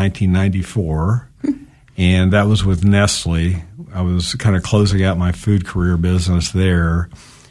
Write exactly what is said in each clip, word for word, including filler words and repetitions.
nineteen ninety-four, and that was with Nestle. I was kind of closing out my food career business there,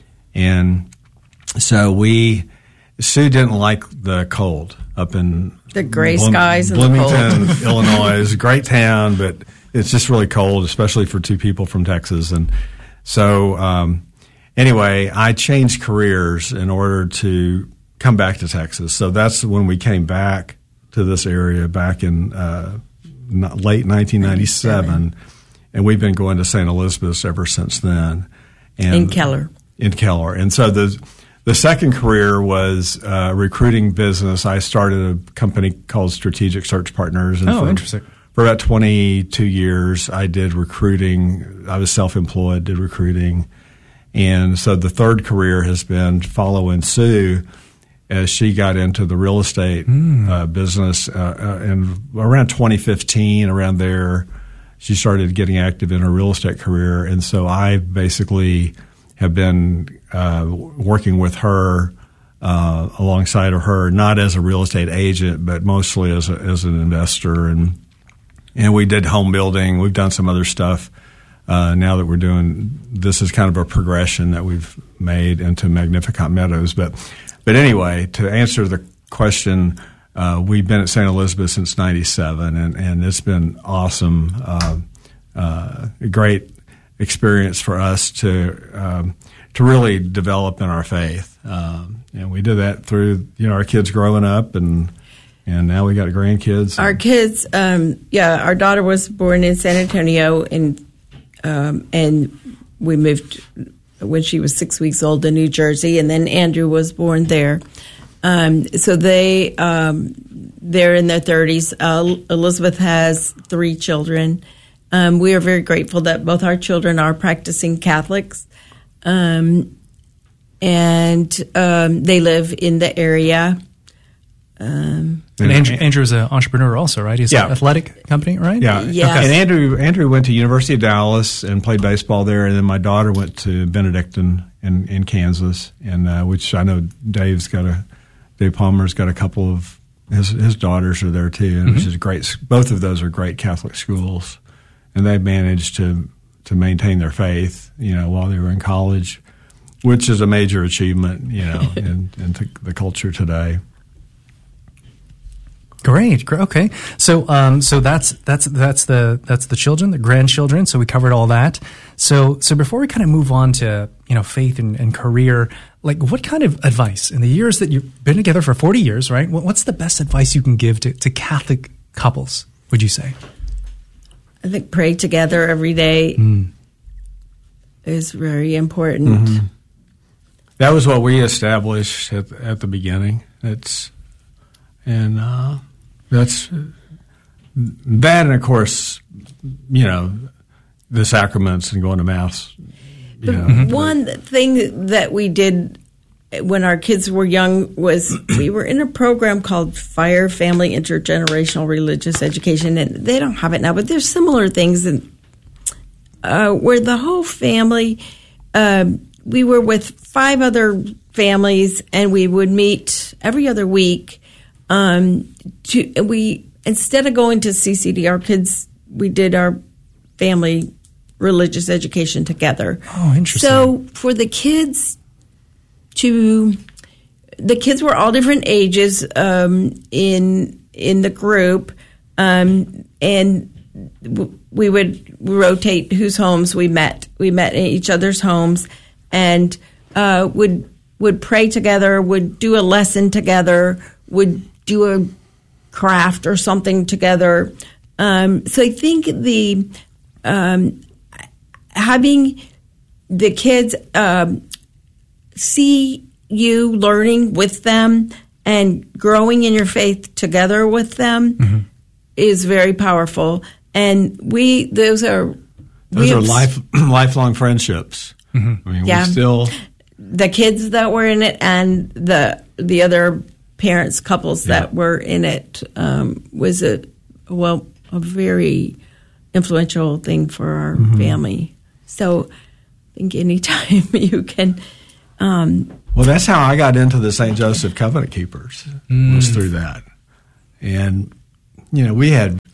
and so we Sue didn't like the cold up in the gray Bloom, skies and Bloomington, the cold. Illinois. It's a great town, but it's just really cold, especially for two people from Texas. And so, um, anyway, I changed careers in order to come back to Texas. So that's when we came back to this area back in uh, late nineteen ninety-seven, and we've been going to Saint Elizabeth's ever since then. And in Keller. In Keller. And so the the second career was uh, recruiting business. I started a company called Strategic Search Partners. And oh, for, interesting. For about twenty-two years, I did recruiting. I was self-employed, did recruiting. And so the third career has been following Sue as she got into the real estate mm. uh, business. Uh, uh, and around twenty fifteen, around there, she started getting active in her real estate career. And so I basically have been uh, working with her uh, alongside of her, not as a real estate agent, but mostly as a, as an investor. And and we did home building. We've done some other stuff. Uh, now that we're doing, this is kind of a progression that we've made into Magnificat Meadows. But but anyway, to answer the question, uh, we've been at Saint Elizabeth since ninety-seven, and, and it's been awesome, uh, uh, a great experience for us to um, to really develop in our faith. Um, and we did that through, you know, our kids growing up, and and now we got grandkids. Our kids, um, yeah, our daughter was born in San Antonio, and um, and we moved when she was six weeks old to New Jersey, and then Andrew was born there. Um, so they um, they're in their thirties. Uh, Elizabeth has three children. Um, we are very grateful that both our children are practicing Catholics, um, and um, they live in the area. Um, and Andrew, Andrew's an entrepreneur also, right? He's yeah. an athletic company, right? Yeah. Yes. Okay. And Andrew Andrew went to University of Dallas and played baseball there, and then my daughter went to Benedictine in, in Kansas, and uh, which I know Dave's got a Dave Palmer's got a couple of his his daughters are there too, and mm-hmm. which is great. Both of those are great Catholic schools. And they managed to, to maintain their faith, you know, while they were in college, which is a major achievement, you know, in, in the culture today. Great, great. Okay, so um, so that's that's that's the that's the children, the grandchildren. So we covered all that. So so before we kind of move on to, you know, faith and, and career, like what kind of advice in the years that you've been together for forty years, right? What's the best advice you can give to, to Catholic couples? Would you say? I think pray together every day mm. is very important. Mm-hmm. That was what we established at, at the beginning. It's and uh, that's that, and of course, you know, the sacraments and going to mass. You the know, one but, thing that we did when our kids were young was we were in a program called Fire Family Intergenerational Religious Education, and they don't have it now, but there's similar things in, uh, where the whole family, um, we were with five other families, and we would meet every other week. Um, to we instead of going to C C D, our kids, we did our family religious education together. Oh, interesting. So for the kids to the kids were all different ages um, in in the group, um, and w- we would rotate whose homes we met. We met in each other's homes, and uh, would would pray together, would do a lesson together, would do a craft or something together. Um, so I think the um, having the kids. Um, see you learning with them and growing in your faith together with them mm-hmm. is very powerful. And we, those are... Those are life, lifelong friendships. Mm-hmm. I mean, yeah. we still... The kids that were in it and the the other parents, couples yeah. that were in it um, was a, well, a very influential thing for our mm-hmm. family. So I think anytime you can... Um, well, that's how I got into the Saint Joseph Covenant Keepers, mm. was through that. And, you know, we had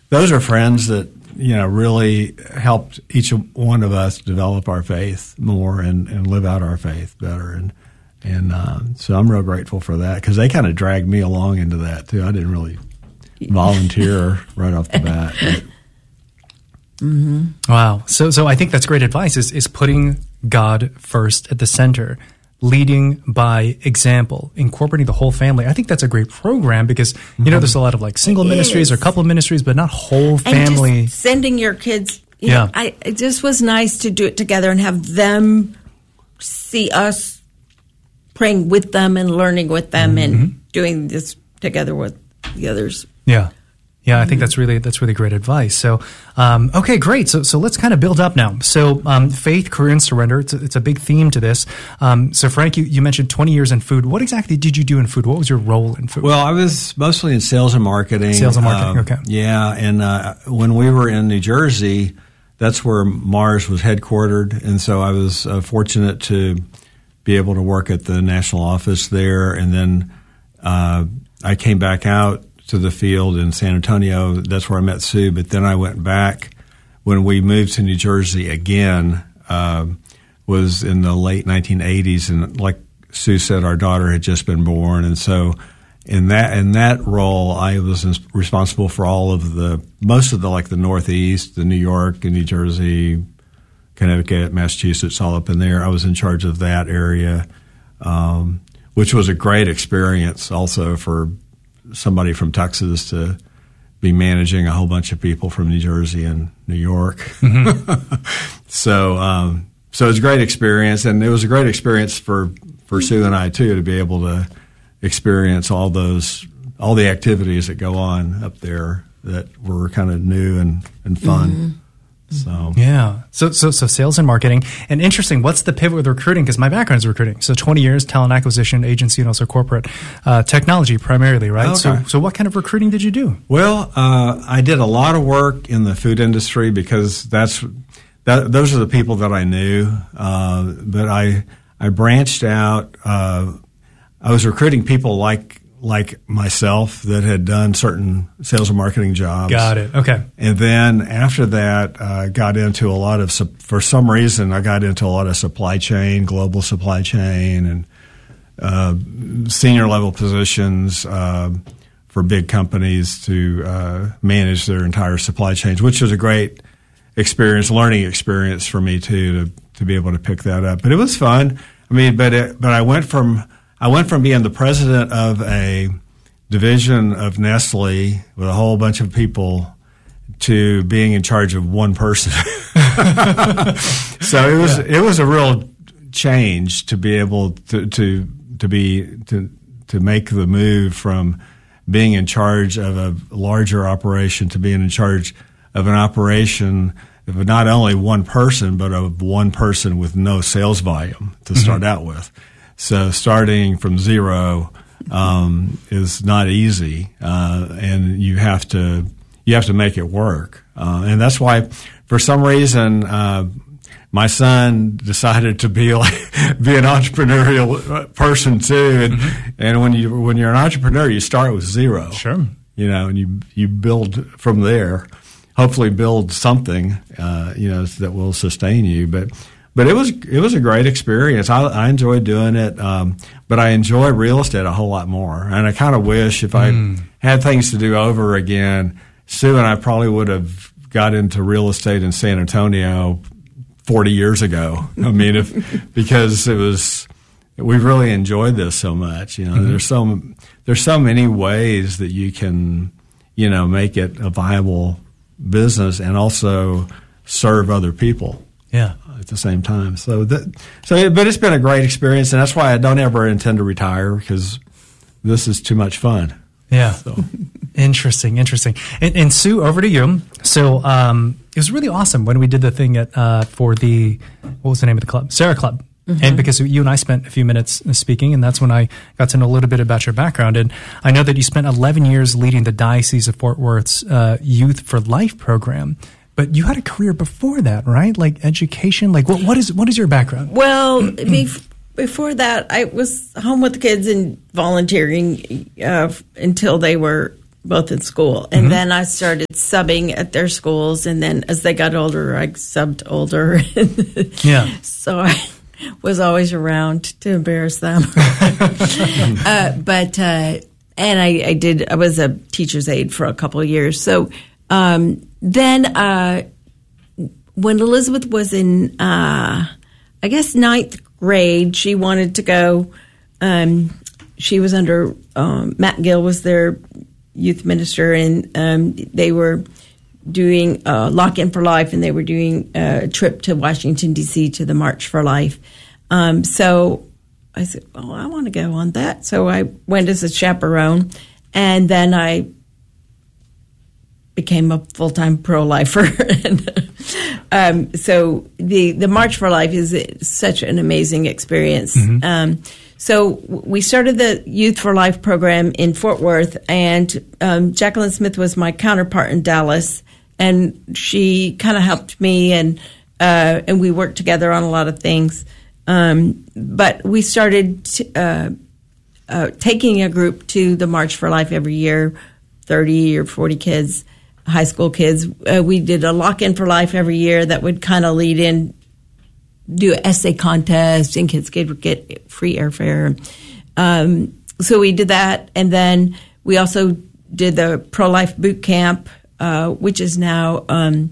those are friends that, you know, really helped each one of us develop our faith more and, and live out our faith better. And and um, so I'm real grateful for that because they kind of dragged me along into that too. I didn't really volunteer right off the bat. But. Mm-hmm. Wow. So so I think that's great advice is, is putting God first at the center, leading by example, incorporating the whole family. I think that's a great program because, you mm-hmm. know, there's a lot of like single it ministries is. or couple ministries, but not whole family. And just sending your kids. You yeah. know, I, it just was nice to do it together and have them see us praying with them and learning with them mm-hmm. and doing this together with the others. Yeah. Yeah, I think that's really that's really great advice. So, um, okay, great. So, so let's kind of build up now. So, um, faith, career, and surrender. It's a, it's a big theme to this. Um, so, Frank, you, you mentioned twenty years in food. What exactly did you do in food? What was your role in food? Well, I was mostly in sales and marketing. Sales and marketing. Um, okay. Yeah, and uh, when we were in New Jersey, that's where Mars was headquartered, and so I was uh, fortunate to be able to work at the national office there, and then uh, I came back out to the field in San Antonio. That's where I met Sue. But then I went back when we moved to New Jersey again, uh, was in the late nineteen eighties. And like Sue said, our daughter had just been born. And so in that, in that role, I was responsible for all of the, most of the, like the Northeast, the New York and New Jersey, Connecticut, Massachusetts, all up in there. I was in charge of that area, um, which was a great experience also for somebody from Texas to be managing a whole bunch of people from New Jersey and New York. Mm-hmm. so, um, so it was a great experience, and it was a great experience for, for Sue and I too to be able to experience all those all the activities that go on up there that were kind of new and, and fun. Mm-hmm. So yeah, so so so sales and marketing, and interesting. What's the pivot with recruiting? Because my background is recruiting, so twenty years talent acquisition agency and also corporate uh, technology primarily, right? Okay. So so what kind of recruiting did you do? Well, uh, I did a lot of work in the food industry because that's that. Those are the people that I knew. Uh, but I I branched out. Uh, I was recruiting people like. like myself that had done certain sales and marketing jobs. Got it. Okay. And then after that, I uh, got into a lot of, for some reason, I got into a lot of supply chain, global supply chain, and uh, senior level positions uh, for big companies to uh, manage their entire supply chains, which was a great experience, learning experience for me too, to to be able to pick that up. But it was fun. I mean, but it, but I went from I went from being the president of a division of Nestle with a whole bunch of people to being in charge of one person. So it was yeah. it was a real change to be able to to to be to to make the move from being in charge of a larger operation to being in charge of an operation of not only one person but of one person with no sales volume to mm-hmm. start out with. So starting from zero um, is not easy, uh, and you have to you have to make it work. Uh, and that's why, for some reason, uh, my son decided to be like be an entrepreneurial person too. And, mm-hmm. and when you when you're an entrepreneur, you start with zero. Sure, you know, and you you build from there. Hopefully, build something uh, you know that will sustain you, but. But it was it was a great experience. I, I enjoyed doing it, um, but I enjoy real estate a whole lot more. And I kind of wish if I mm. had things to do over again, Sue and I probably would have got into real estate in San Antonio forty years ago. I mean, if because it was we really enjoyed this so much. You know, mm-hmm. there's so there's so many ways that you can you know make it a viable business and also serve other people. Yeah. At the same time. So that, so, but it's been a great experience, and that's why I don't ever intend to retire because this is too much fun. Yeah. So. Interesting, interesting. And, and Sue, over to you. So um, it was really awesome when we did the thing at uh, for the, what was the name of the club? Sarah Club. Mm-hmm. And because you and I spent a few minutes speaking, and that's when I got to know a little bit about your background. And I know that you spent eleven years leading the Diocese of Fort Worth's uh, Youth for Life program. But you had a career before that, right? Like education. Like what? What is what is your background? Well, bef- before that, I was home with the kids and volunteering uh, until they were both in school. And mm-hmm. then I started subbing at their schools. And then as they got older, I subbed older. Yeah. So I was always around to embarrass them. uh, but, uh, and I, I did, I was a teacher's aide for a couple of years. So um, then uh, when Elizabeth was in, uh, I guess, ninth grade, she wanted to go. Um, she was under, um, Matt Gill was their youth minister, and um, they were doing uh, Lock In for Life, and they were doing a trip to Washington, D C to the March for Life. Um, so I said, oh, I want to go on that. So I went as a chaperone, and then I became a full-time pro-lifer. and, um, so the, the March for Life is such an amazing experience. Mm-hmm. Um, so we started the Youth for Life program in Fort Worth, and um, Jacqueline Smith was my counterpart in Dallas, and she kind of helped me, and uh, and we worked together on a lot of things. Um, but we started t- uh, uh, taking a group to the March for Life every year, thirty or forty kids, high school kids. Uh, we did a Lock In for Life every year that would kind of lead in, do an essay contest, and kids could get free airfare. Um, so we did that, and then we also did the pro-life boot camp, uh, which is now um,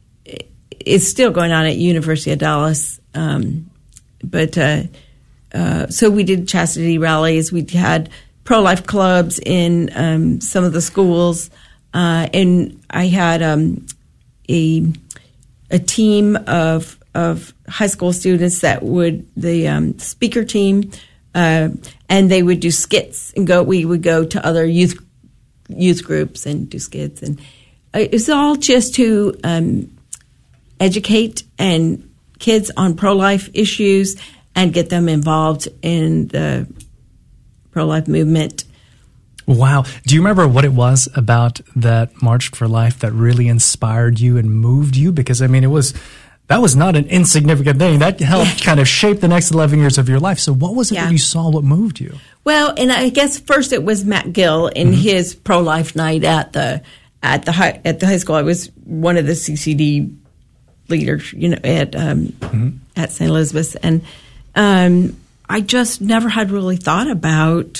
is still going on at University of Dallas. Um, but uh, uh, so we did chastity rallies. We had pro-life clubs in um, some of the schools, uh, and I had um, a a team of of high school students that would the um, speaker team, uh, and they would do skits and go. We would go to other youth youth groups and do skits, and it was all just to um, educate and kids on pro-life issues and get them involved in the pro-life movement. Wow. Do you remember what it was about that March for Life that really inspired you and moved you? Because, I mean, it was that was not an insignificant thing. That helped kind of shape the next eleven years of your life. So what was it yeah. that you saw? What moved you? Well, and I guess first it was Matt Gill in mm-hmm. his pro-life night at the at the high, at the high school. I was one of the C C D leaders, you know, at um, mm-hmm. at Saint Elizabeth's, and um, I just never had really thought about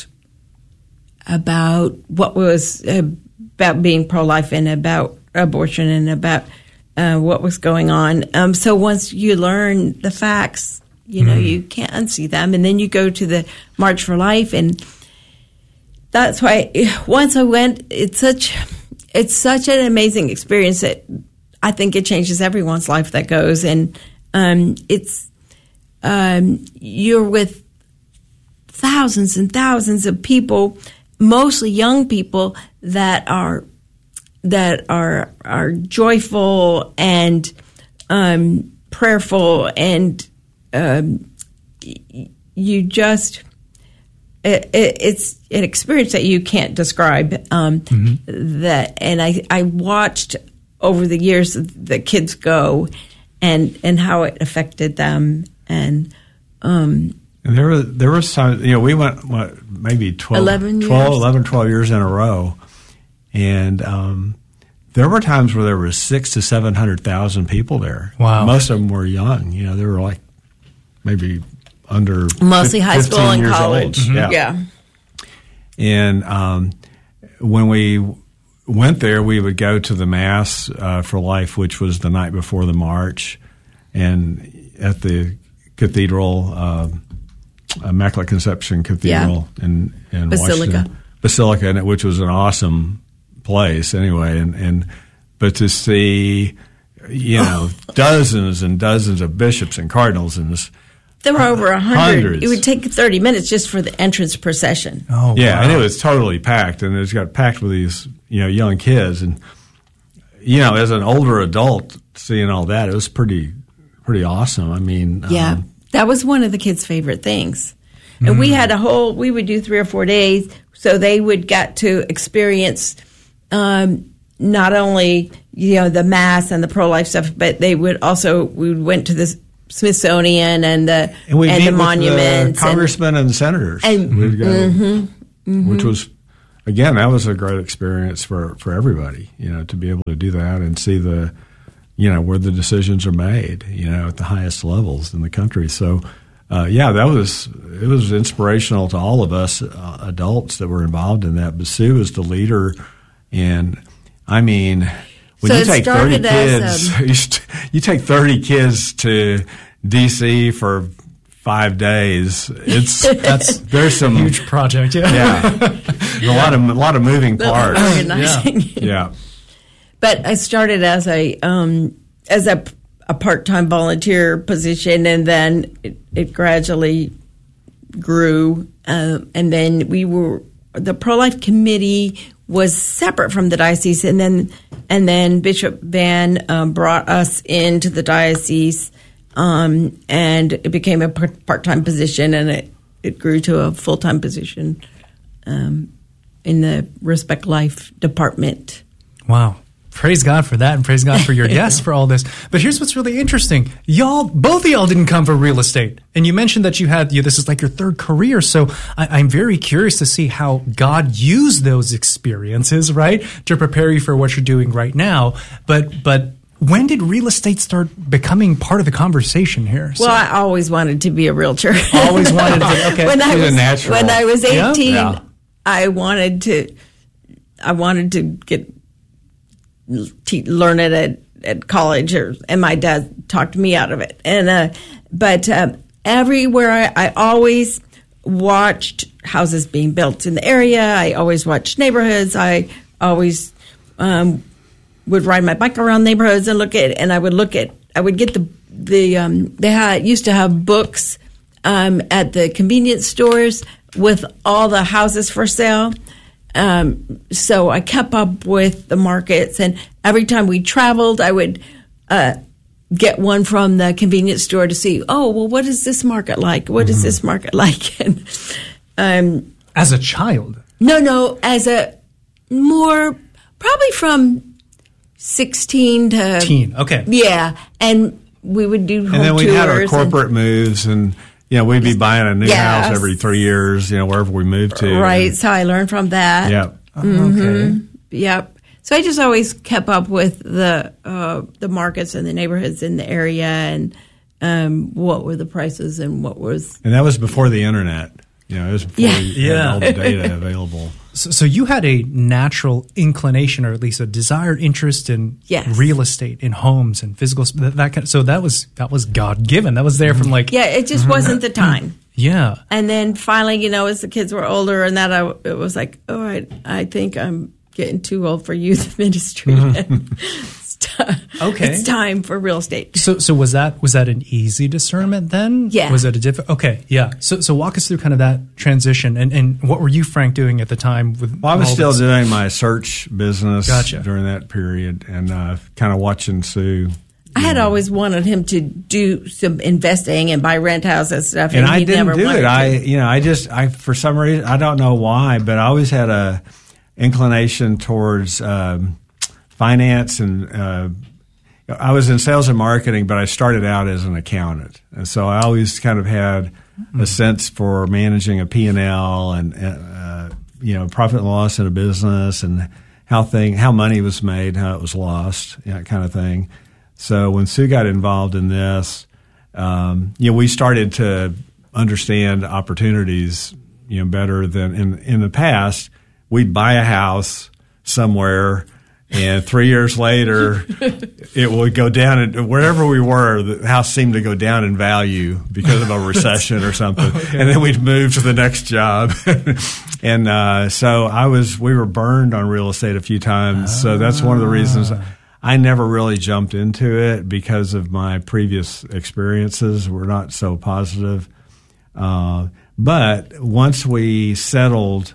about what was uh, about being pro-life and about abortion and about uh, what was going on. Um, so once you learn the facts, you know, mm. you can't unsee them, and then you go to the March for Life, and that's why once I went, it's such it's such an amazing experience that I think it changes everyone's life that goes, and um, it's um, you're with thousands and thousands of people, mostly young people that are that are are joyful and um, prayerful, and um, you just it, it, it's an experience that you can't describe. Um, mm-hmm. That, and I I watched over the years the kids go, and and how it affected them, and um, and there was there was some, you know, we went what maybe twelve, eleven twelve, eleven, twelve years in a row, and um, there were times where there were six to seven hundred thousand people there. Wow, most of them were young. You know, they were like maybe under mostly high school and college. Mm-hmm. Yeah. yeah, and um, when we went there, we would go to the Mass uh, for Life, which was the night before the march, and at the cathedral, uh, Immaculate Conception Cathedral yeah. in, in Basilica. Washington. Basilica, which was an awesome place anyway. And, and but to see, you know, dozens and dozens of bishops and cardinals and this. There were over a hundred. Hundreds. It would take thirty minutes just for the entrance procession. Oh, yeah, wow. And it was totally packed, and it got packed with these, you know, young kids, and you know, as an older adult, seeing all that, it was pretty, pretty awesome. I mean, yeah, um, that was one of the kids' favorite things, and mm. we had a whole. We would do three or four days, so they would get to experience um, not only you know the Mass and the pro-life stuff, but they would also we went to this Smithsonian and the and, and the monuments, the congressmen and, and senators, and, We'd go, mm-hmm, mm-hmm. which was again, that was a great experience for, for everybody, you know, to be able to do that and see the, you know, where the decisions are made, you know, at the highest levels in the country. So, uh, yeah, that was, it was inspirational to all of us uh, adults that were involved in that. But Sue was the leader. And I mean, when so you take thirty kids, um, you, st- you take thirty kids to D C for five days. It's that's there's some huge project. Yeah, yeah, a lot of a lot of moving parts. Organizing. Yeah. yeah. But I started as a um, as a, a part time volunteer position, and then it, it gradually grew. Uh, and then we were the pro life committee was separate from the diocese, and then and then Bishop Van um, brought us into the diocese, um, and it became a part time position, and it, it grew to a full time position um, in the Respect Life department. Wow. Praise God for that, and praise God for your yes for all this. But here's what's really interesting. Y'all, both of y'all didn't come from real estate. And you mentioned that you had, you, this is like your third career. So I, I'm very curious to see how God used those experiences, right, to prepare you for what you're doing right now. But, but when did real estate start becoming part of the conversation here? Well, so, I always wanted to be a realtor. Always wanted to, okay. when, I was, natural. when I was eighteen, yeah. Yeah. I wanted to, I wanted to get, Te- learn it at, at college, or, and my dad talked me out of it. And uh, but uh, everywhere I, I always watched houses being built in the area. I always watched neighborhoods. I always um, would ride my bike around neighborhoods and look at. And I would look at. I would get the the um, they had used to have books um, at the convenience stores with all the houses for sale. Um, so I kept up with the markets, and every time we traveled, I would uh, get one from the convenience store to see, oh, well, what is this market like? What mm-hmm. is this market like? And, um, as a child? No, no, as a more, probably from sixteen to... Teen, okay. Yeah, and we would do home And then we had our tours corporate and, moves, and... You know, we'd be buying a new yes. house every three years, you know, wherever we moved to. Right. So I learned from that. Yeah. Mm-hmm. Okay. Yep. So I just always kept up with the uh, the markets and the neighborhoods in the area, and um, what were the prices and what was. And that was before the internet. You know, it was before Yeah. we Yeah. had all the data available. So, so you had a natural inclination, or at least a desired interest in Yes. real estate, in homes and physical. That, that kind of, so that was that was God given. That was there from like Yeah, it just wasn't the time. yeah. And then finally, you know, as the kids were older and that, I, it was like, all right, I think I'm getting too old for youth ministry. it's ti- Okay. It's time for real estate. So so was that was that an easy discernment then? Yeah. Was it a diff? Okay. Yeah. So so walk us through kind of that transition, and, and what were you, Frank, doing at the time with? Well, I was all still this? doing my search business Gotcha. during that period, and uh, kind of watching Sue. I had always wanted him to do some investing and buy rent houses and stuff, And and, I he didn't never do wanted it. to. I, you know, I just, I for some reason, I don't know why, but I always had a inclination towards um, finance, and uh, I was in sales and marketing, but I started out as an accountant, and so I always kind of had mm-hmm. a sense for managing a P and L and uh, you know, profit and loss in a business, and how thing, how money was made, how it was lost, you know, that kind of thing. So when Sue got involved in this, um, you know, we started to understand opportunities, you know, better than in in the past. We'd buy a house somewhere, and three years later, it would go down. And wherever we were, the house seemed to go down in value because of a recession or something. Okay. And then we'd move to the next job. and uh, so I was, we were burned on real estate a few times. Ah. So that's one of the reasons I never really jumped into it, because of my previous experiences were not so positive. Uh, but once we settled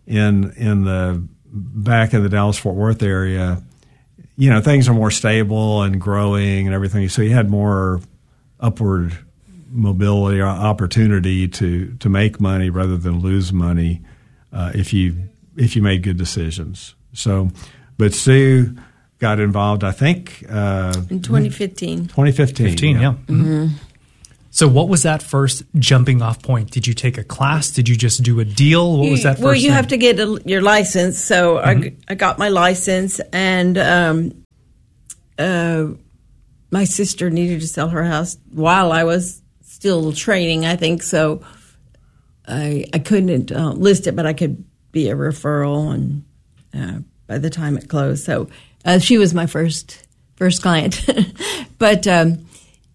in in the back in the Dallas-Fort Worth area, you know, things are more stable and growing and everything. So you had more upward mobility or opportunity to, to make money rather than lose money uh, if you if you made good decisions. So, but Sue got involved, I think, uh, in twenty fifteen. twenty fifteen, fifteen, yeah. yeah. Mm-hmm. So what was that first jumping off point? Did you take a class? Did you just do a deal? What was that first Well, you thing? have to get a, your license. So Mm-hmm. I, I got my license, and um, uh, my sister needed to sell her house while I was still training, I think. So I, I couldn't uh, list it, but I could be a referral, and uh, by the time it closed. So uh, she was my first first client. But um,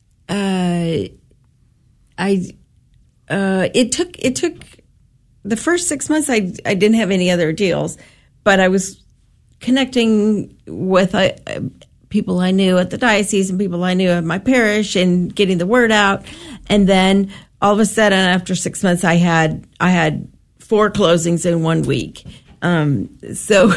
uh, I uh, it took it took the first six months. I I didn't have any other deals, but I was connecting with uh, people I knew at the diocese and people I knew at my parish, and getting the word out. And then all of a sudden, after six months, I had I had four closings in one week. Um, so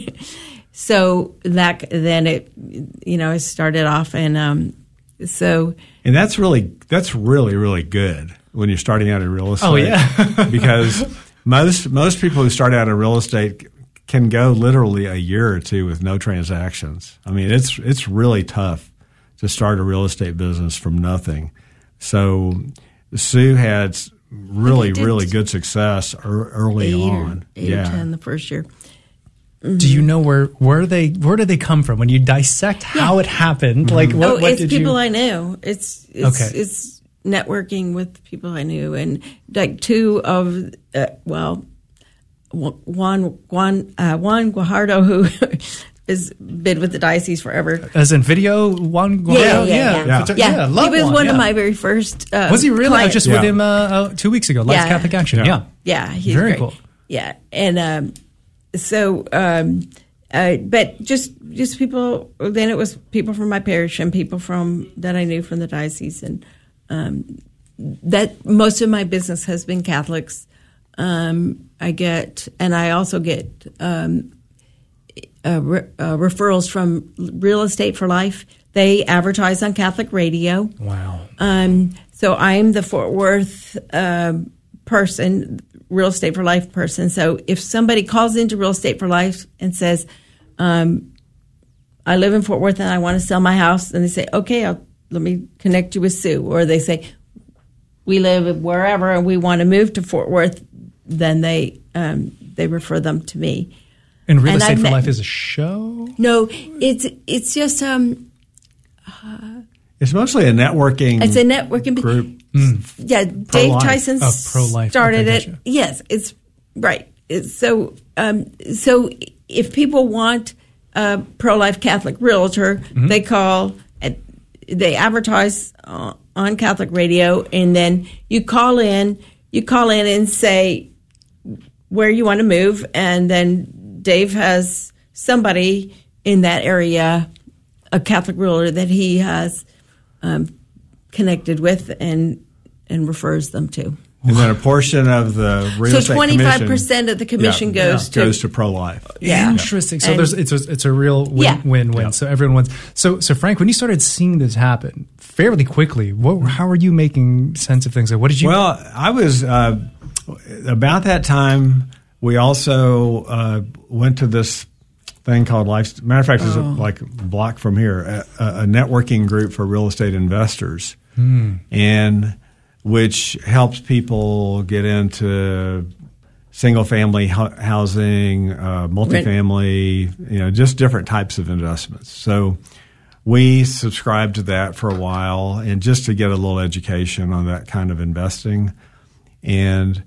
so that then it you know it started off, and um, so. And that's really that's really really good when you're starting out in real estate. Oh, yeah. Because most most people who start out in real estate can go literally a year or two with no transactions. I mean, it's it's really tough to start a real estate business from nothing. So Sue had really really good success er, early eight on. Or, eight yeah. or ten the first year. Do you know where where they where did they come from when you dissect how it happened? Like what, Oh, what it's did people you? I knew. It's it's, Okay. it's networking with people I knew, and like two of uh, well, Juan Juan uh, Juan Guajardo, who has been with the diocese forever. As in video one. Yeah, yeah, yeah, yeah. Photo- Yeah, love he was Juan, one yeah. of my very first. Uh, Was he really? I was clients. just Yeah. with him uh, uh, two weeks ago. Lights Yeah. Catholic Action. Yeah. Yeah. Yeah, he's Very great. cool. Yeah, and um, so, um, uh, but just just people. Then it was people from my parish and people from that I knew from the diocese, and um, that most of my business has been Catholics. Um, I get, and I also get um, uh, re- uh, referrals from Real Estate for Life. They advertise on Catholic radio. Wow. Um, so I'm the Fort Worth um person, Real Estate for Life person. So if somebody calls into Real Estate for Life and says, um, I live in Fort Worth and I want to sell my house, and they say, okay, I'll, let me connect you with Sue. Or they say, we live wherever and we want to move to Fort Worth, then they um, they refer them to me. And Real And Estate I've for met- Life is a show? No, it's it's just um, It's mostly a networking it's a networking group. Yeah, Dave Pro-life. Tyson Oh, pro-life. started Okay, it. gotcha. Yes, it's right. It's so, um, so if people want a pro-life Catholic realtor, Mm-hmm. they call. At, they advertise uh, on Catholic radio, and then you call in. You call in and say where you want to move, and then Dave has somebody in that area, a Catholic realtor that he has um, connected with and and refers them to. And then a portion of the real So estate twenty-five commission percent of the commission yeah, goes yeah, to goes to pro-life. yeah. Interesting. So And- there's it's a, it's a real win Yeah. win win. Yeah. So everyone wins. So so Frank, when you started seeing this happen fairly quickly, what how are you making sense of things? Like, what did you? Well, I was uh, about that time. We also uh, went to this thing called Life. Matter of fact, it's a, like a block from here, a, a networking group for real estate investors, and which helps people get into single family hu- housing, uh, multifamily, you know, just different types of investments. So we subscribed to that for a while, and just to get a little education on that kind of investing. And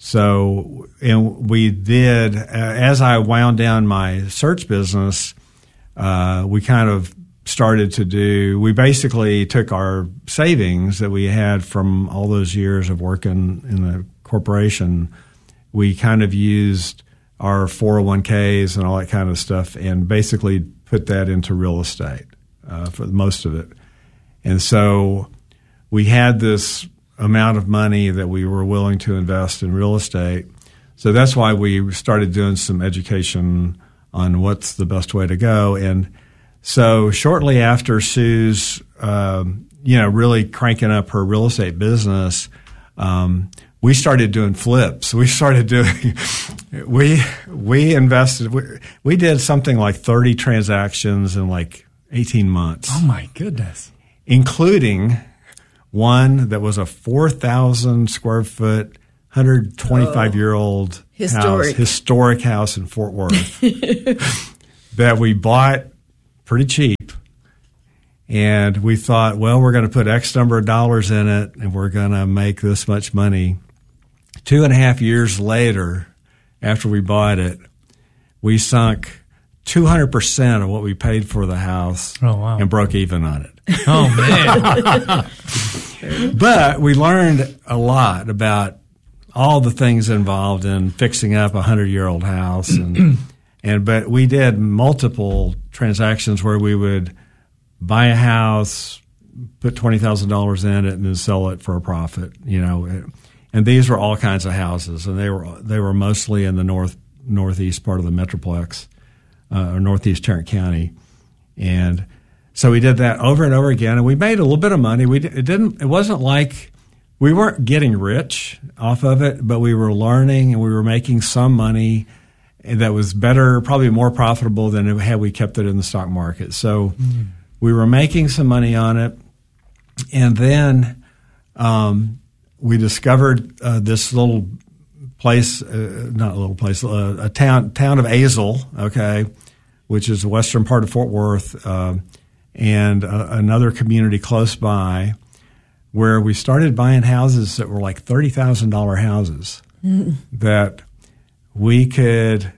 so, and we did, uh, as I wound down my search business, uh, we kind of started to do, we basically took our savings that we had from all those years of working in the corporation. We kind of used our four oh one k's and all that kind of stuff and basically put that into real estate uh, for most of it. And so we had this amount of money that we were willing to invest in real estate. So that's why we started doing some education on what's the best way to go. And so shortly after Sue's, um, you know, really cranking up her real estate business, um, we started doing flips. We started doing, we we invested, we, we did something like thirty transactions in like eighteen months, oh my goodness. including one that was a four thousand square foot, one hundred twenty-five year old Historic. house, historic house in Fort Worth that we bought pretty cheap. And we thought, well, we're going to put X number of dollars in it and we're going to make this much money. Two and a half years later, after we bought it, we sunk two hundred percent of what we paid for the house oh, wow. and broke even on it. Oh, man. But we learned a lot about all the things involved in fixing up a hundred-year-old house. And, and but we did multiple transactions where we would buy a house, put twenty thousand dollars in it, and then sell it for a profit, you know. And these were all kinds of houses, and they were they were mostly in the north northeast part of the Metroplex, uh, or northeast Tarrant County, and so we did that over and over again, and we made a little bit of money. We it didn't it wasn't like we weren't getting rich off of it, but we were learning and we were making some money that was better, probably more profitable than had we kept it in the stock market. So mm. we were making some money on it, and then um, we discovered uh, this little place, uh, not a little place, uh, a town town of Azle, okay, which is the western part of Fort Worth, uh, and uh, another community close by, where we started buying houses that were like thirty thousand dollars houses mm. that we could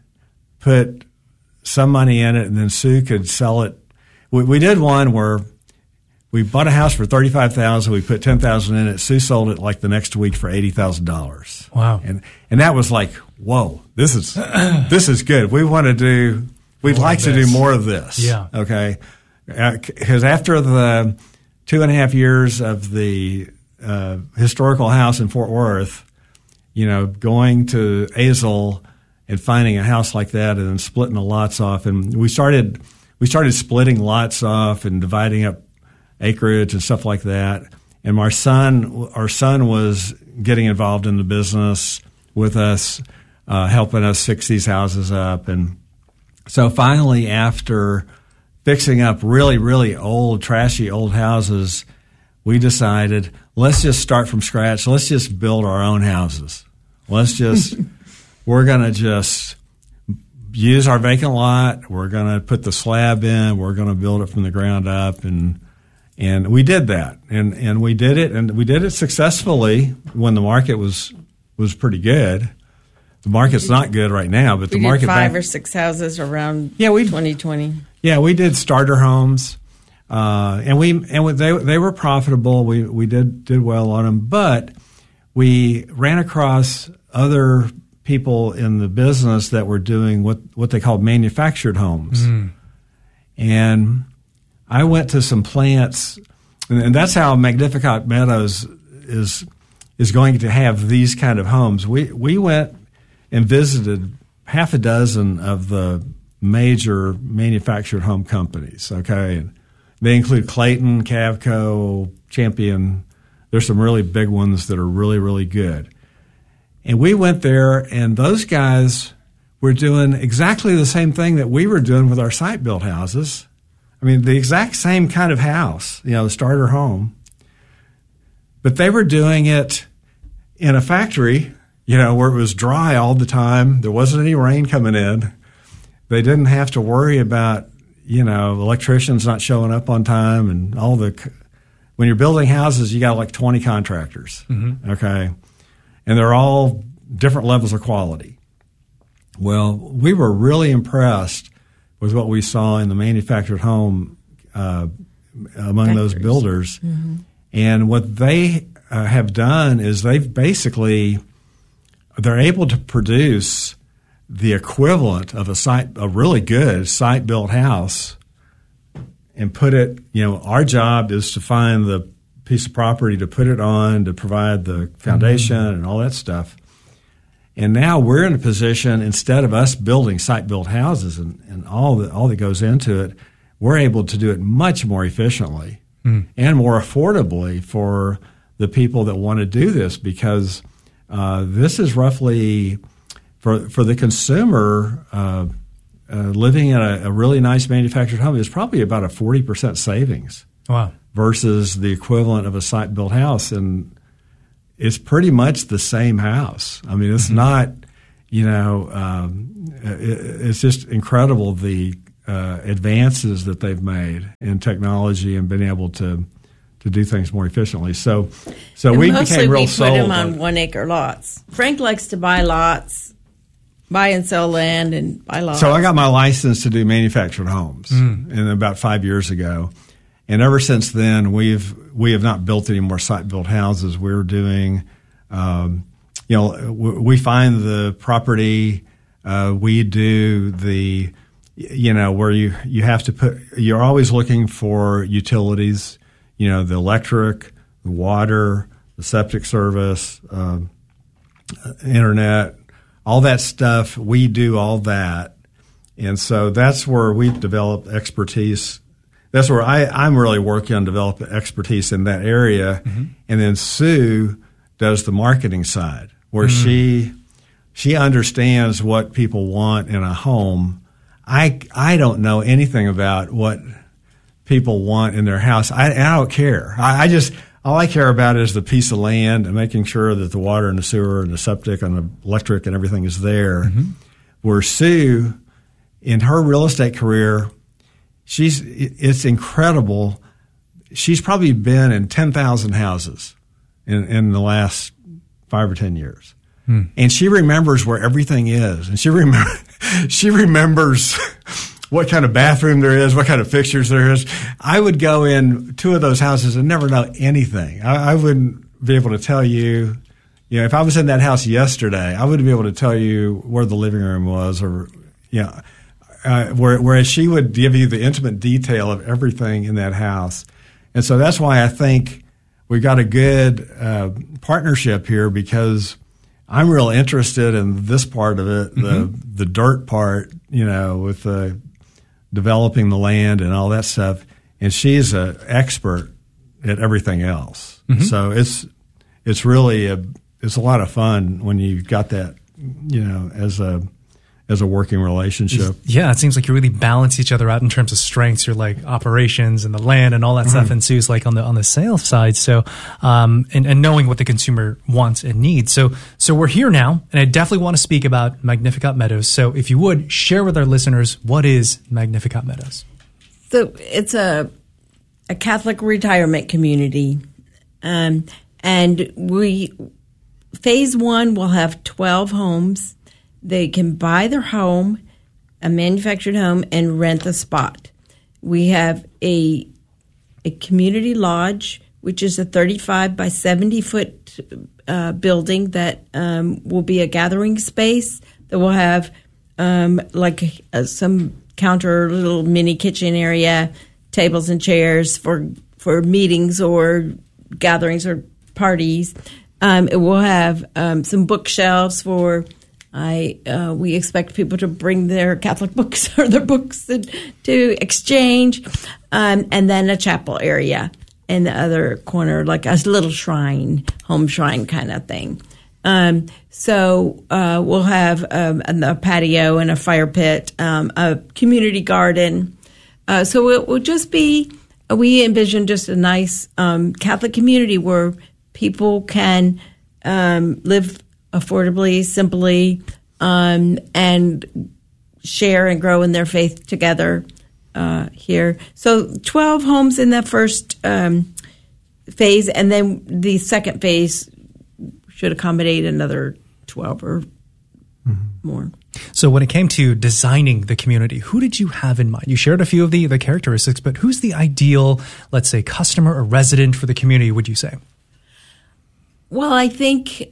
put some money in it, and then Sue could sell it. We, we did one where we bought a house for thirty-five thousand dollars. We put ten thousand dollars in it. Sue sold it like the next week for eighty thousand dollars. Wow. And and that was like, whoa, this is this is good. We want to do, we'd more like to do more of this. Yeah. Okay. Because uh, after the two and a half years of the uh, historical house in Fort Worth, you know, going to Azle and finding a house like that and then splitting the lots off. And we started we started splitting lots off and dividing up acreage and stuff like that. And our son, our son was getting involved in the business with us, uh, helping us fix these houses up. And so finally, after fixing up really, really old, trashy old houses, we decided, let's just start from scratch. Let's just build our own houses. Let's just, we're going to just use our vacant lot. We're going to put the slab in. We're going to build it from the ground up. And and we did that. And and we did it. And we did it successfully when the market was was pretty good. The market's not good right now, but we the market did five back, or six houses around yeah, we, twenty twenty. Yeah, we did starter homes, uh, and we and they they were profitable. We we did did well on them, but we ran across other people in the business that were doing what what they called manufactured homes, mm. and I went to some plants, and, and that's how Magnificat Meadows is is going to have these kind of homes. We we went and visited half a dozen of the major manufactured home companies, okay? And they include Clayton, Cavco, Champion. There's some really big ones that are really, really good. And we went there, and those guys were doing exactly the same thing that we were doing with our site-built houses. I mean, the exact same kind of house, you know, the starter home. But they were doing it in a factory, you know, where it was dry all the time. There wasn't any rain coming in. They didn't have to worry about, you know, electricians not showing up on time and all the – when you're building houses, you got like twenty contractors, mm-hmm. okay? And they're all different levels of quality. Well, we were really impressed with what we saw in the manufactured home uh, among Factories. Those builders. Mm-hmm. And what they uh, have done is they've basically – they're able to produce – the equivalent of a site, a really good site-built house, and put it, you know, our job is to find the piece of property to put it on, to provide the foundation mm-hmm. and all that stuff. And now we're in a position, instead of us building site-built houses and, and all that all that goes into it, we're able to do it much more efficiently mm. and more affordably for the people that want to do this, because uh, this is roughly – For for the consumer, uh, uh, living in a, a really nice manufactured home is probably about a forty percent savings Wow. versus the equivalent of a site-built house. And it's pretty much the same house. I mean, it's mm-hmm. not, you know, um, it, it's just incredible the uh, advances that they've made in technology and been able to to do things more efficiently. So, so and we mostly became real we sold put them on on one-acre lots. Frank likes to buy lots, buy and sell land, and buy lots. So I got my license to do manufactured homes mm. in about five years ago, and ever since then we've we have not built any more site-built houses. We're doing, um, you know, we find the property, uh, we do the, you know, where you you have to put. You're always looking for utilities. You know, the electric, the water, the septic service, um, internet, all that stuff. We do all that. And so that's where we've developed expertise. That's where I, I'm really working on developing expertise in that area. Mm-hmm. And then Sue does the marketing side, where mm-hmm. she she understands what people want in a home. I, I don't know anything about what people want in their house. I, I don't care. I, I just all I care about is the piece of land and making sure that the water and the sewer and the septic and the electric and everything is there. Mm-hmm. Where Sue, in her real estate career, she's it's incredible. She's probably been in ten thousand houses in, in the last five or ten years. Hmm. And she remembers where everything is. And she remember she remembers what kind of bathroom there is, what kind of fixtures there is. I would go in two of those houses and never know anything. I, I wouldn't be able to tell you, you know, if I was in that house yesterday, I wouldn't be able to tell you where the living room was or, you know, uh, where, whereas she would give you the intimate detail of everything in that house. And so that's why I think we got a good uh, partnership here, because I'm real interested in this part of it, mm-hmm. the the dirt part, you know, with the developing the land and all that stuff, and she's an expert at everything else. Mm-hmm. So it's it's really a it's a lot of fun when you've got that, you know, as a as a working relationship. Yeah, it seems like you really balance each other out in terms of strengths. You're like operations and the land and all that mm-hmm. stuff, and Sue's like on the on the sales side. So, um, and, and knowing what the consumer wants and needs. So, so we're here now, and I definitely want to speak about Magnificat Meadows. So, if you would share with our listeners, what is Magnificat Meadows? So, it's a a Catholic retirement community, um, and we phase one will have twelve homes. They can buy their home, a manufactured home, and rent the spot. We have a a community lodge, which is a thirty-five by seventy foot uh, building that um, will be a gathering space that will have um, like uh, some counter, little mini kitchen area, tables and chairs for for meetings or gatherings or parties. Um, it will have um, some bookshelves for. I uh, we expect people to bring their Catholic books or their books to, to exchange, um, and then a chapel area in the other corner, like a little shrine, home shrine kind of thing. Um, so uh, we'll have um, a patio and a fire pit, um, a community garden. Uh, so it will just be. We envision just a nice um, Catholic community where people can um, live affordably, simply, um, and share and grow in their faith together uh, here. So twelve homes in that first um, phase, and then the second phase should accommodate another twelve or mm-hmm. more. So when it came to designing the community, who did you have in mind? You shared a few of the, the characteristics, but who's the ideal, let's say, customer or resident for the community, would you say? Well, I think...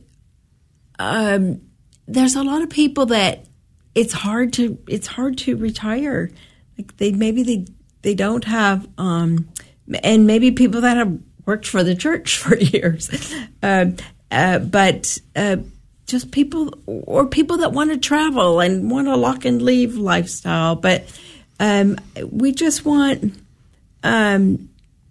Um, there's a lot of people that it's hard to it's hard to retire. Like they maybe they they don't have, um, and maybe people that have worked for the church for years, uh, uh, but uh, just people or people that want to travel and want a lock and leave lifestyle. But um, we just want um,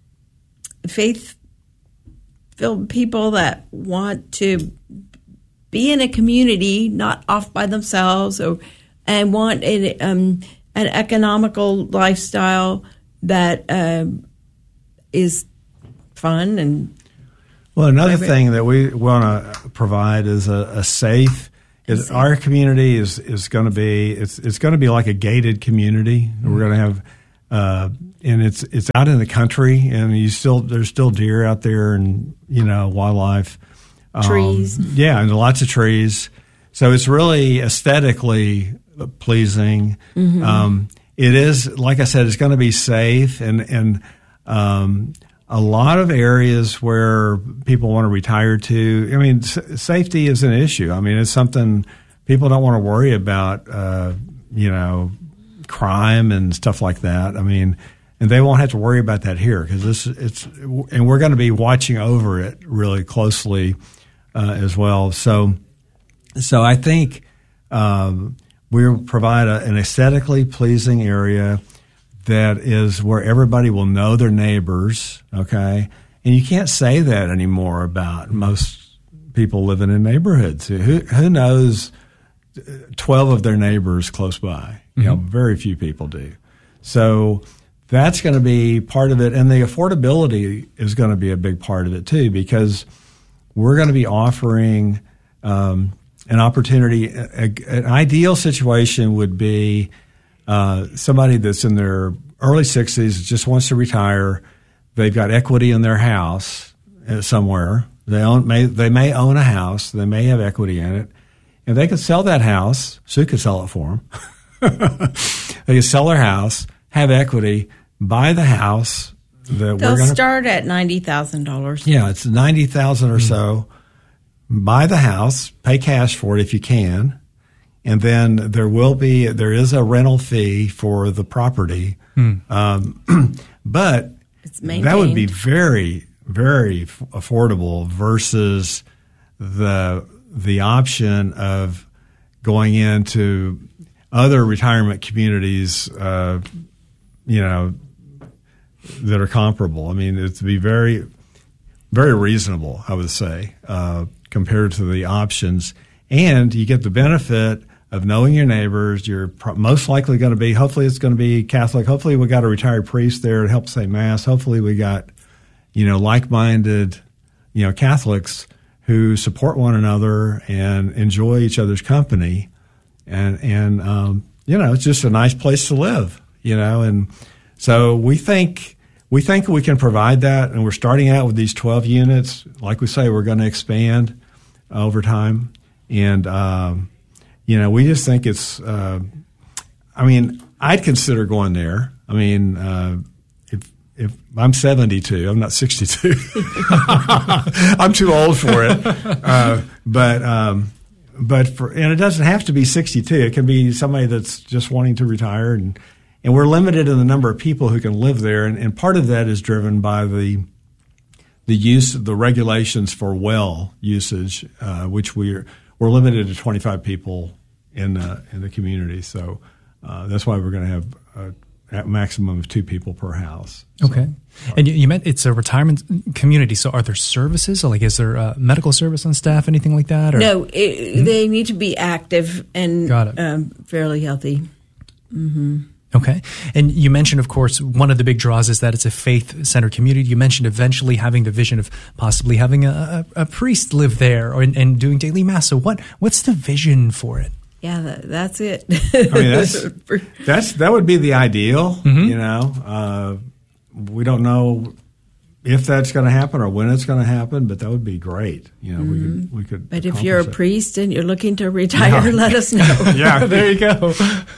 faith-filled people that want to be in a community, not off by themselves, or and want a, um, an economical lifestyle that um, is fun and. Well, another thing that we want to provide is a, a safe. Is our community is, is going to be it's it's going to be like a gated community. Mm-hmm. We're going to have, uh, and it's it's out in the country, and you still there's still deer out there, and you know wildlife, trees. Um, yeah, and lots of trees. So it's really aesthetically pleasing. Mm-hmm. Um, it is, like I said, it's going to be safe, and and. Um, A lot of areas where people want to retire to, I mean, s- safety is an issue. I mean, it's something people don't want to worry about, uh, you know, crime and stuff like that. I mean, and they won't have to worry about that here because this, it's, and we're going to be watching over it really closely uh, as well. So, so I think um, we'll provide a, an aesthetically pleasing area that is where everybody will know their neighbors, okay? And you can't say that anymore about most people living in neighborhoods. Who who knows twelve of their neighbors close by? You mm-hmm. know, very few people do. So that's going to be part of it. And the affordability is going to be a big part of it too, because we're going to be offering um, an opportunity. A, an ideal situation would be Uh, somebody that's in their early sixties just wants to retire. They've got equity in their house somewhere. They own may they may own a house. They may have equity in it, and they could sell that house. Sue could sell it for them. They could sell their house, have equity, buy the house. That They'll we're gonna, start at ninety thousand dollars. Yeah, it's ninety thousand or mm-hmm. so. Buy the house, pay cash for it if you can. And then there will be, there is a rental fee for the property. Hmm. Um, but that would be very, very f- affordable versus the, the option of going into other retirement communities, uh, you know, that are comparable. I mean, it'd be very, very reasonable, I would say, uh, compared to the options. And you get the benefit of knowing your neighbors. You're pro- most likely going to be, hopefully it's going to be Catholic. Hopefully we got a retired priest there to help say Mass. Hopefully we got, you know, like-minded, you know, Catholics who support one another and enjoy each other's company. And, and um, you know, it's just a nice place to live, you know. And so we think, we think we can provide that. And we're starting out with these twelve units. Like we say, we're going to expand over time. And, um, you know, we just think it's, uh, I mean, I'd consider going there. I mean, uh, if, if I'm seventy-two, I'm not sixty-two. I'm too old for it. Uh, but, um, but for, and it doesn't have to be sixty-two. It can be somebody that's just wanting to retire. And, and we're limited in the number of people who can live there. And, and part of that is driven by the, the use of the regulations for well usage, uh, which we're, We're limited to twenty-five people in the, in the community, so uh, that's why we're going to have a, a maximum of two people per house. Okay, so, and you, you meant it's a retirement community. So, are there services? Like, is there a medical service on staff, anything like that? Or? No, it, mm-hmm. they need to be active and um, fairly healthy. Mm-hmm. Okay. And you mentioned, of course, one of the big draws is that it's a faith-centered community. You mentioned eventually having the vision of possibly having a, a, a priest live there or, and doing daily mass. So what what's the vision for it? Yeah, that, that's it. I mean, that's, that's that would be the ideal, mm-hmm. you know. Uh, we don't know if that's going to happen or when it's going to happen, but that would be great. You know, mm-hmm. we could we could. But if you're a it. priest and you're looking to retire, yeah. let us know. Yeah, there you go.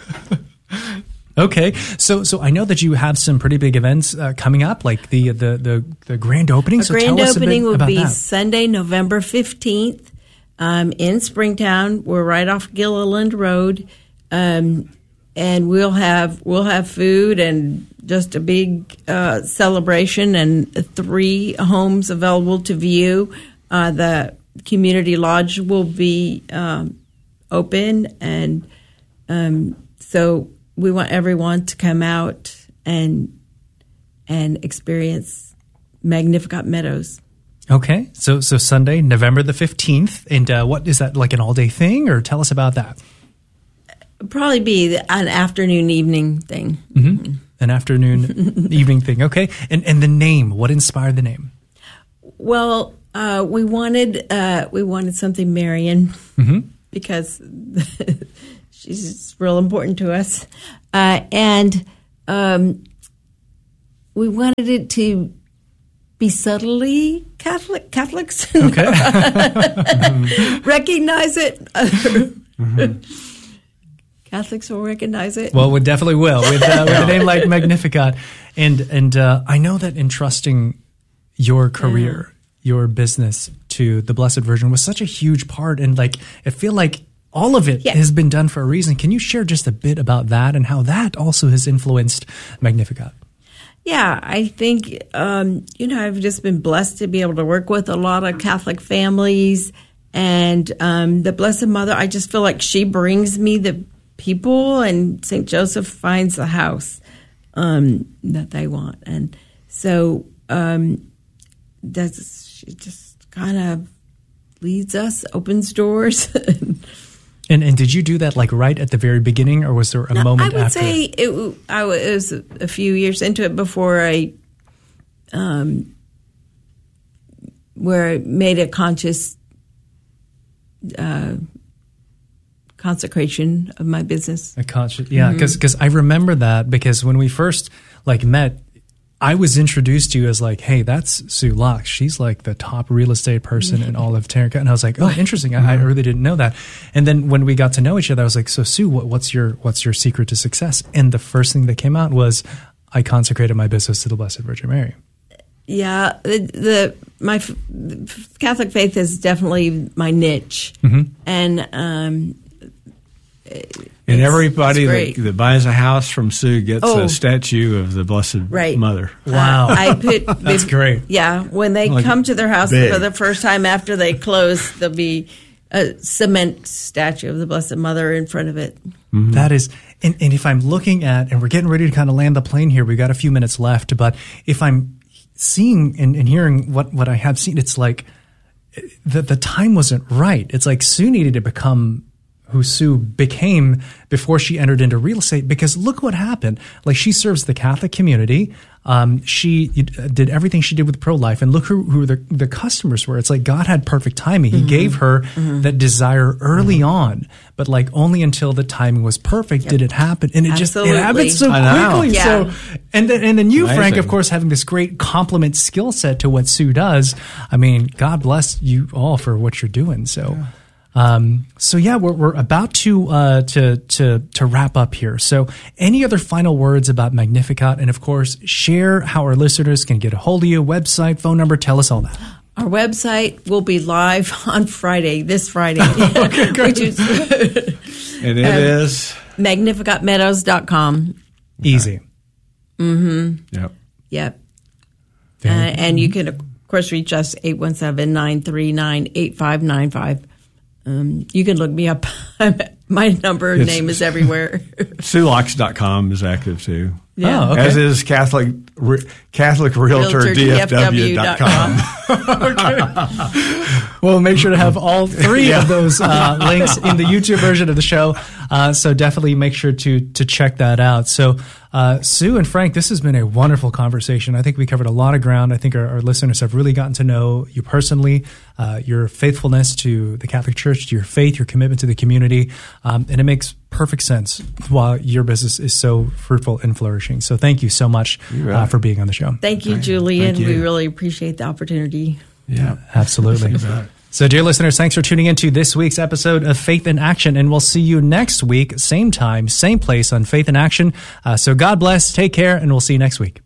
Okay, so so I know that you have some pretty big events uh, coming up, like the the the, the grand opening. The so grand tell us opening a bit will about be that. Sunday, November fifteenth, um, in Springtown. We're right off Gilliland Road, um, and we'll have we'll have food and just a big uh, celebration and three homes available to view. Uh, the community lodge will be um, open, and um, so. We want everyone to come out and and experience Magnificat Meadows. Okay, so so Sunday, November the fifteenth, and uh, what is that, like an all day thing, or tell us about that? It'll probably be an afternoon, evening thing. Mm-hmm. an afternoon, evening thing. Okay. And and the name, what inspired the name? Well, uh, we wanted uh, we wanted something Marian mm-hmm. because she's real important to us, uh, and um, we wanted it to be subtly Catholic. Catholics okay. recognize it. mm-hmm. Catholics will recognize it. Well, we definitely will with, uh, with a name like Magnificat, and and uh, I know that entrusting your career, yeah. your business to the Blessed Virgin was such a huge part, and like I feel like all of it yeah. has been done for a reason. Can you share just a bit about that and how that also has influenced Magnificat? Yeah, I think, um, you know, I've just been blessed to be able to work with a lot of Catholic families, and um, the Blessed Mother, I just feel like she brings me the people, and Saint Joseph finds the house um, that they want. And so um, that's, she just kind of leads us, opens doors. And and did you do that like right at the very beginning, or was there a no, moment after? I would after? say it, I, it was a few years into it before I, um, where I made a conscious uh, consecration of my business. A conscious, yeah, because mm-hmm. because I remember that because when we first like met, I was introduced to you as like, hey, that's Sue Locke. She's like the top real estate person in all of Tarrant County. And I was like, oh, interesting. I, I really didn't know that. And then when we got to know each other, I was like, so Sue, what, what's your what's your secret to success? And the first thing that came out was I consecrated my business to the Blessed Virgin Mary. Yeah, the, the my the Catholic faith is definitely my niche, mm-hmm. and um, and everybody that, that buys a house from Sue gets oh. a statue of the Blessed right. Mother. Wow. Uh, I put That's great. Yeah, when they like come to their house big. for the first time after they close, there'll be a cement statue of the Blessed Mother in front of it. Mm-hmm. That is, and, and if I'm looking at, and we're getting ready to kind of land the plane here, we've got a few minutes left, but if I'm seeing and, and hearing what, what I have seen, it's like the, the time wasn't right. It's like Sue needed to become who Sue became before she entered into real estate, because look what happened. Like, she serves the Catholic community. Um, she did everything she did with pro-life, and look who, who the, the customers were. It's like God had perfect timing. He mm-hmm. gave her mm-hmm. that desire early mm-hmm. on, but like only until the timing was perfect yep. did it happen. And it Absolutely. just, it happened so quickly. Yeah. So, and then, and then you, Amazing. Frank, of course, having this great complement skill set to what Sue does. I mean, God bless you all for what you're doing. So, yeah. Um, so yeah, we're, we're about to, uh, to, to, to wrap up here. So any other final words about Magnificat? And of course, share how our listeners can get a hold of you, website, phone number, tell us all that. Our website will be live on Friday, this Friday. Okay, which is, and it um, is magnificat meadows dot com. Easy. Mm-hmm. Yep. Yep. Uh, and you can, of course, reach us eight one seven, nine three nine, eight five nine five. Um, you can look me up. My number it's, name is everywhere. Sue Locks dot com is active too. Yeah. Oh, okay. As is Catholic Re, Catholic Realtor D F W dot com. Okay. Well, make sure to have all three yeah. of those uh, links in the YouTube version of the show. Uh, so definitely make sure to to check that out. So uh, Sue and Frank, this has been a wonderful conversation. I think we covered a lot of ground. I think our, our listeners have really gotten to know you personally, uh, your faithfulness to the Catholic Church, to your faith, your commitment to the community. Um, and it makes perfect sense while your business is so fruitful and flourishing. So thank you so much uh, for being on the show. Thank you, Julian. Thank you. We really appreciate the opportunity. Yeah, absolutely. So, dear listeners, thanks for tuning in to this week's episode of Faith in Action, and we'll see you next week, same time, same place on Faith in Action. Uh, so God bless, take care, and we'll see you next week.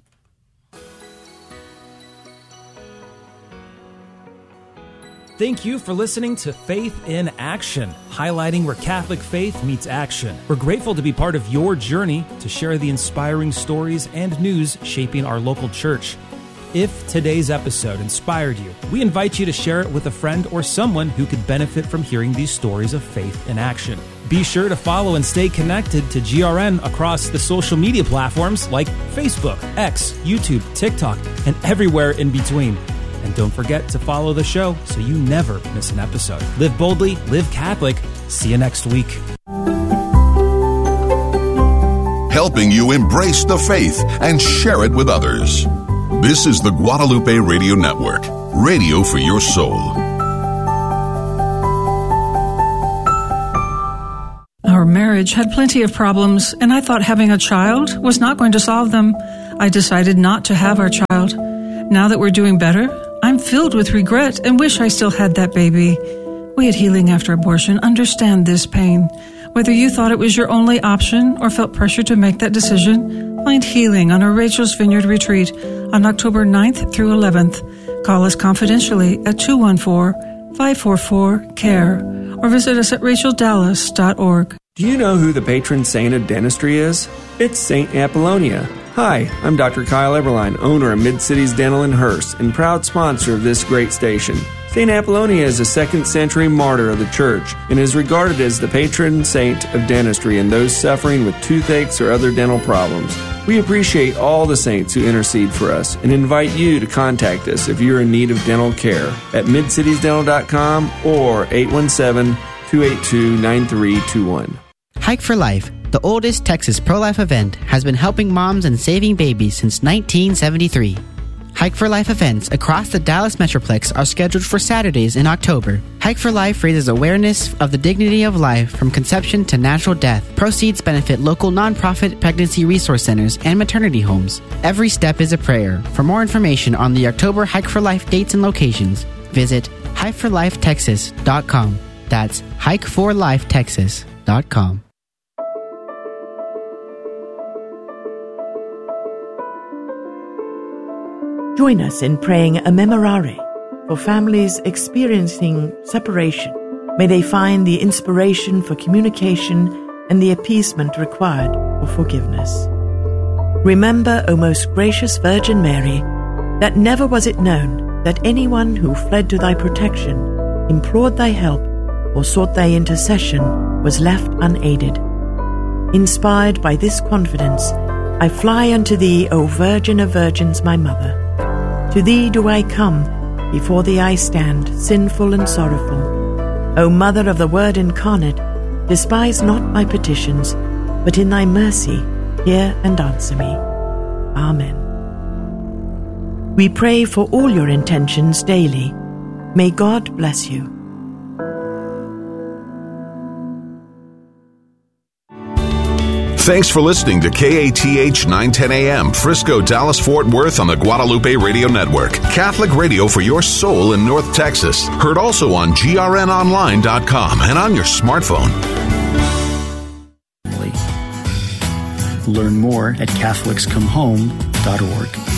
Thank you for listening to Faith in Action, highlighting where Catholic faith meets action. We're grateful to be part of your journey to share the inspiring stories and news shaping our local church. If today's episode inspired you, we invite you to share it with a friend or someone who could benefit from hearing these stories of faith in action. Be sure to follow and stay connected to G R N across the social media platforms like Facebook, X, YouTube, TikTok, and everywhere in between. And don't forget to follow the show so you never miss an episode. Live boldly, live Catholic. See you next week. helping you embrace the faith and share it with others. This is the Guadalupe Radio Network, radio for your soul. Our marriage had plenty of problems, and I thought having a child was not going to solve them. I decided not to have our child. Now that we're doing better, I'm filled with regret and wish I still had that baby. We at Healing After Abortion understand this pain. Whether you thought it was your only option or felt pressure to make that decision, find healing on our Rachel's Vineyard retreat on October ninth through eleventh. Call us confidentially at two one four, five four four, C A R E or visit us at rachel dallas dot org. Do you know who the patron saint of dentistry is? It's Saint Apollonia. Hi, I'm Doctor Kyle Eberline, owner of Mid-Cities Dental in Hearst and proud sponsor of this great station. Saint Apollonia is a second century martyr of the church and is regarded as the patron saint of dentistry and those suffering with toothaches or other dental problems. We appreciate all the saints who intercede for us and invite you to contact us if you're in need of dental care at mid cities dental dot com or eight one seven, two eight two, nine three two one. Hike for Life, the oldest Texas pro-life event, has been helping moms and saving babies since nineteen seventy-three. Hike for Life events across the Dallas Metroplex are scheduled for Saturdays in October. Hike for Life raises awareness of the dignity of life from conception to natural death. Proceeds benefit local nonprofit pregnancy resource centers and maternity homes. Every step is a prayer. For more information on the October Hike for Life dates and locations, visit hike for life texas dot com. That's hike for life texas dot com. Join us in praying a memorare for families experiencing separation. May they find the inspiration for communication and the appeasement required for forgiveness. Remember, O most gracious Virgin Mary, that never was it known that anyone who fled to thy protection, implored thy help, or sought thy intercession was left unaided. Inspired by this confidence, I fly unto thee, O Virgin of Virgins, my Mother. To thee do I come, before thee I stand, sinful and sorrowful. O Mother of the Word incarnate, despise not my petitions, but in thy mercy hear and answer me. Amen. We pray for all your intentions daily. May God bless you. Thanks for listening to K A T H nine ten A M, Frisco, Dallas, Fort Worth on the Guadalupe Radio Network. Catholic radio for your soul in North Texas. Heard also on G R N online dot com and on your smartphone. Learn more at catholics come home dot org.